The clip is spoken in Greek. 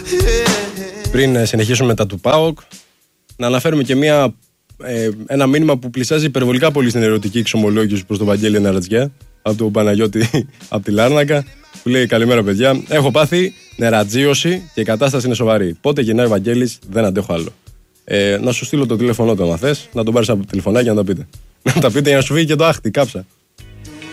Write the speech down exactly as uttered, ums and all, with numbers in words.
Πριν συνεχίσουμε με τα του ΠΑΟΚ, να αναφέρουμε και μια, ε, ένα μήνυμα που πλησιάζει υπερβολικά πολύ στην ερωτική εξομολόγηση προς τον Βαγγέλη Νερατζιά από τον Παναγιώτη από τη Λάρνακα, που λέει: καλημέρα, παιδιά. Έχω πάθει νερατζίωση και η κατάσταση είναι σοβαρή. Πότε γεννάει ο Βαγγέλης, δεν αντέχω άλλο. Ε, να σου στείλω το τηλέφωνό του, αν θες, να τον πάρεις από το τηλεφωνάκι να τα πείτε. Να τα πείτε για να σου φύγει και το άχτη, κάψα.